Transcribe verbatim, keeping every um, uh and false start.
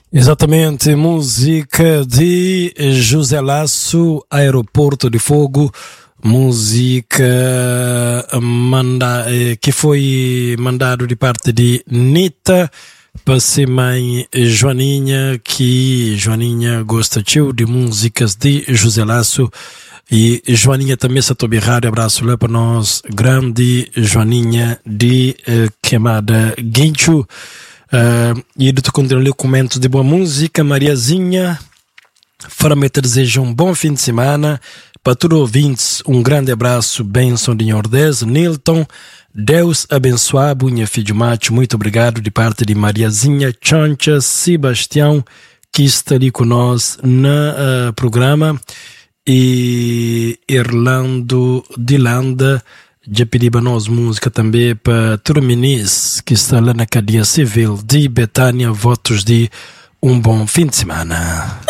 Exatamente, música de José Lasso, Aeroporto de Fogo, música manda, eh, que foi mandado de parte de Nita para ser mãe Joaninha, que Joaninha gosta de músicas de José Lasso. E Joaninha também se tobe rádio, abraço lá para nós, grande Joaninha de eh, Queimada Guincho. Uh, e tu continua comentos de boa música. Mariazinha, para me desejo um bom fim de semana para todos os ouvintes. Um grande abraço, bênção de Nordeste. Nilton, Deus abençoe, minha filho macho, muito obrigado de parte de Mariazinha, Chancha, Sebastião, que está ali com nós no uh, programa, e Irlando Dilanda. Já pedi para nós música também para Turminis, que está lá na cadeia civil de Betânia. Votos de um bom fim de semana.